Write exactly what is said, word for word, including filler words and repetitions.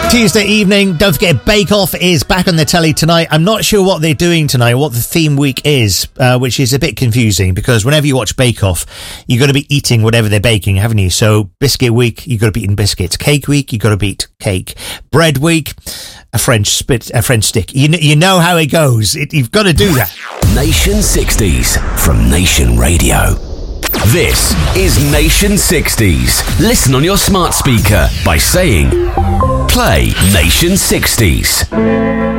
Tuesday evening, don't forget Bake Off is back on the telly tonight. I'm not sure what they're doing tonight, what the theme week is, uh, which is a bit confusing because whenever you watch Bake Off, you've got to be eating whatever they're baking, haven't you? So Biscuit Week, you've got to be eating biscuits. Cake Week, you've got to be eating cake. Bread Week, a French spit, a French stick. You, kn- you know how it goes. It, you've got to do that. Nation sixties from Nation Radio. This is Nation sixties. Listen on your smart speaker by saying, play Nation sixties.